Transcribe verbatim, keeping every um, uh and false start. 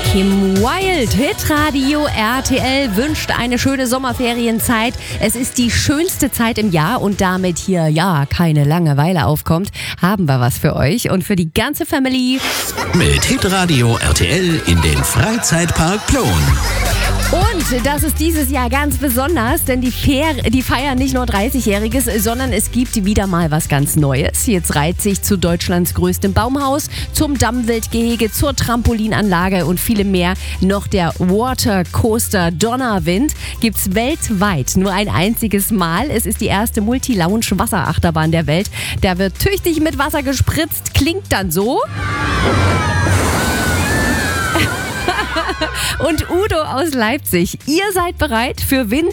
Kim Wilde. Hitradio R T L wünscht eine schöne Sommerferienzeit. Es ist die schönste Zeit im Jahr und damit hier ja keine Langeweile aufkommt, haben wir was für euch und für die ganze Family. Mit Hitradio R T L in den Freizeitpark Plon. Und das ist dieses Jahr ganz besonders, denn die, Fer- die feiern nicht nur dreißigjähriges, sondern es gibt wieder mal was ganz Neues. Jetzt reiht sich zu Deutschlands größtem Baumhaus, zum Dammwildgehege, zur Trampolinanlage und vielem mehr noch der Watercoaster Donnerwind. Gibt's weltweit nur ein einziges Mal. Es ist die erste Multi-Lounge-Wasserachterbahn der Welt. Da wird tüchtig mit Wasser gespritzt, klingt dann so. Und Udo aus Leipzig, ihr seid bereit für Wind,